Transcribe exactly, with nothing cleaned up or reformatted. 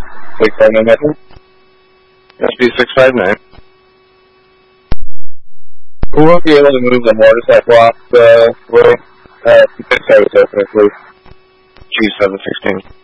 six five nine Metro. S B six five nine. We won't be able to move the mortar cycle off the way. Uh, six service opener, please. G seven sixteen.